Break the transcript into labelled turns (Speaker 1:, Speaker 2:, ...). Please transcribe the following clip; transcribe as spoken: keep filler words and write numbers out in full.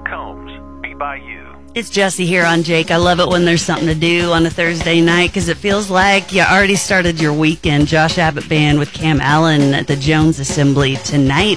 Speaker 1: Combs, Be By You.
Speaker 2: It's Jesse here on Jake. I love it when there's something to do on a Thursday night because it feels like you already started your weekend. Josh Abbott Band with Cam Allen at the Jones Assembly tonight.